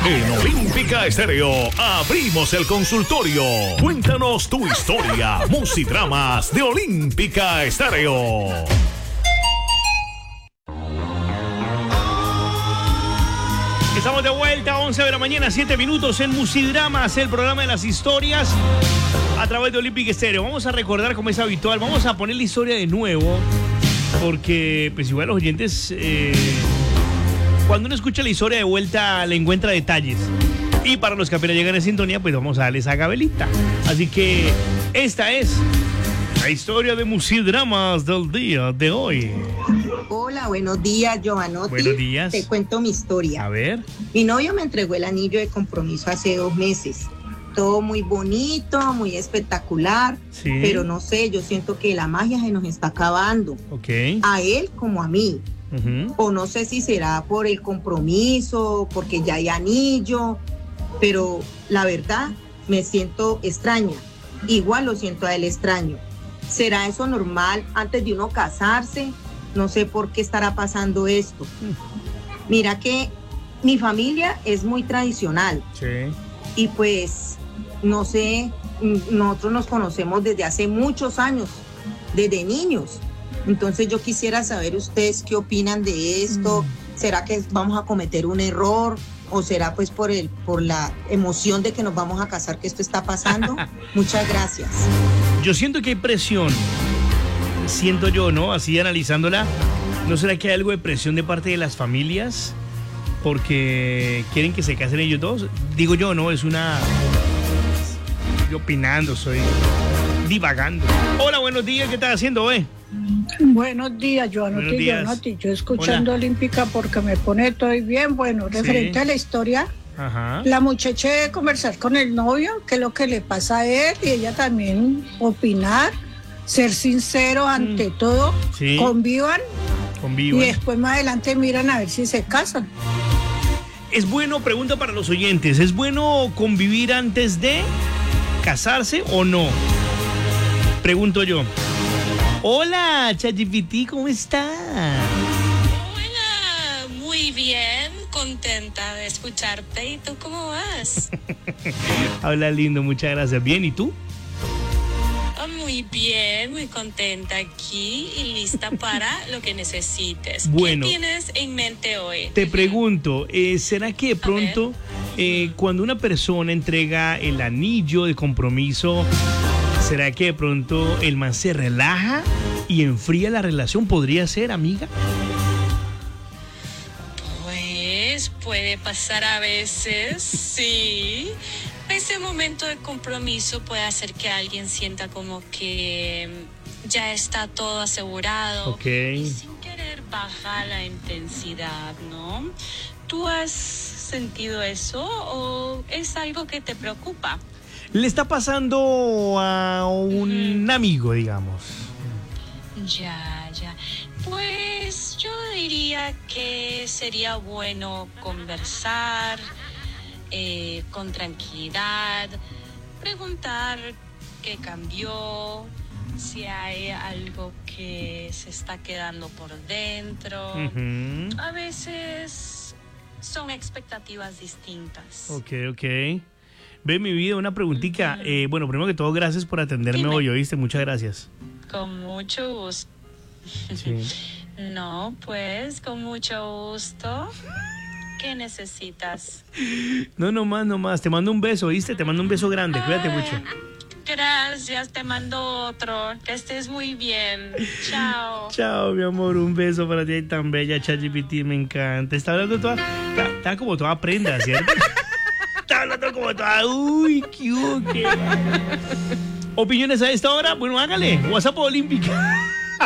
En Olímpica Estéreo abrimos el consultorio. Cuéntanos tu historia. Musidramas de Olímpica Estéreo. Estamos de vuelta, 11 de la mañana, 7 minutos en Musidramas, el programa de las historias a través de Olímpica Estéreo. Vamos a recordar, como es habitual, vamos a poner la historia de nuevo, porque pues igual los oyentes, cuando uno escucha la historia de vuelta, le encuentra detalles. Y para los que apenas llegan en sintonía, pues vamos a darles a Gabelita. Así que esta es la historia de Musidramas del día de hoy. Hola, buenos días, Giovanotti. Buenos días. Te cuento mi historia. A ver. Mi novio me entregó el anillo de compromiso hace 2 meses. Todo muy bonito, muy espectacular. Sí. Pero no sé, yo siento que la magia se nos está acabando. Ok. A él como a mí. O no sé si será por el compromiso, porque ya hay anillo. Pero la verdad, me siento extraña. Igual lo siento a él extraño. ¿Será eso normal antes de uno casarse? No sé por qué estará pasando esto. Mira que mi familia es muy tradicional. Sí. Y pues, no sé, nosotros nos conocemos desde hace muchos años, desde niños. Entonces yo quisiera saber ustedes qué opinan de esto. ¿Será que vamos a cometer un error? ¿O será pues por la emoción de que nos vamos a casar que esto está pasando? Muchas gracias. Yo siento que hay presión. Siento yo, ¿no? Así analizándola, ¿no será que hay algo de presión de parte de las familias? Porque quieren que se casen ellos dos. Digo yo, ¿no? Es una... Estoy opinando, estoy divagando. Hola, buenos días, ¿qué estás haciendo, Buenos días, Giovanotti. Yo escuchando Hola. Olímpica porque me pone todo bien. Bueno, referente a la historia, la muchacha debe conversar con el novio, qué es lo que le pasa a él, y ella también opinar. Ser sincero ante todo, sí. Convivan y después más adelante miran a ver si se casan. Es bueno, pregunta para los oyentes, ¿es bueno convivir antes de casarse o no? Pregunto yo. Hola, ChatGPT, ¿cómo está? Hola, muy bien, contenta de escucharte. ¿Y tú cómo vas? Habla lindo, muchas gracias. Bien, ¿y tú? Muy bien, muy contenta aquí y lista para lo que necesites. Bueno, ¿qué tienes en mente hoy? Te pregunto, ¿será que de pronto cuando una persona entrega el anillo de compromiso, será que de pronto el man se relaja y enfría la relación? ¿Podría ser, amiga? Pues puede pasar a veces, sí. Ese momento de compromiso puede hacer que alguien sienta como que ya está todo asegurado, y sin querer baja la intensidad, ¿no? ¿Tú has sentido eso o es algo que te preocupa? Le está pasando a un amigo, digamos. Ya. Pues yo diría que sería bueno conversar con tranquilidad, preguntar qué cambió, si hay algo que se está quedando por dentro. A veces son expectativas distintas. Ok. Ve, mi vida, una preguntita. Bueno, primero que todo, gracias por atenderme hoy, ¿oíste? Muchas gracias. Con mucho gusto. Sí. No, pues, con mucho gusto. ¿Qué necesitas? No más. Te mando un beso, ¿oíste? Te mando un beso grande. Cuídate mucho. Gracias, te mando otro. Que estés muy bien. Chao. Chao, mi amor. Un beso para ti tan bella, ChatGPT. Me encanta. Está hablando toda... Está como toda prenda, ¿cierto? Está hablando como toda... Uy, qué... ¿Opiniones a esta hora? Bueno, hágale. WhatsApp Olímpica.